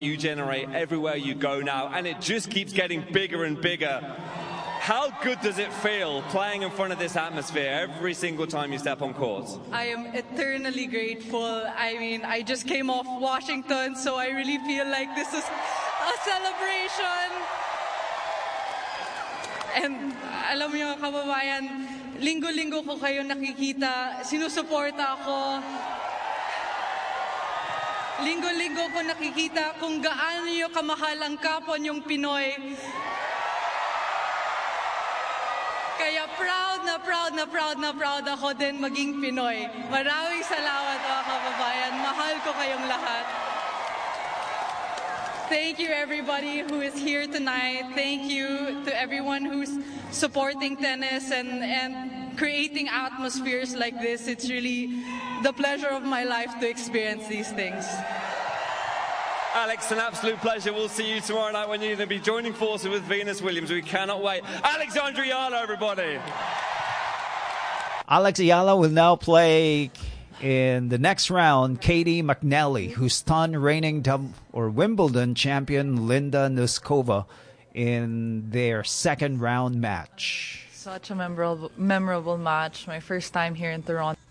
you generate everywhere you go now, and it just keeps getting bigger and bigger. How good does it feel playing in front of this atmosphere every single time you step on court? I am eternally grateful. I mean, I just came off Washington, so I really feel like this is a celebration. And alam mo yung kababayan, linggo-linggo ko kayo nakikita, sinusuporta ako. Linggo-linggo ko nakikita kung gaano nyo kamahal ang kapwa nyong Pinoy. Kaya proud ako din maging Pinoy. Maraming salamat mga kababayan. Mahal ko kayong lahat. Thank you everybody who is here tonight. Thank you to everyone who's supporting tennis and creating atmospheres like this. It's really the pleasure of my life to experience these things. Alex, an absolute pleasure. We'll see you tomorrow night when you're going to be joining forces with Venus Williams. We cannot wait. Alexandra Ayala, everybody. Alex Ayala will now play in the next round Katie McNally, who stunned reigning Wimbledon champion Linda Noskova in their second round match. Such a memorable match. My first time here in Toronto.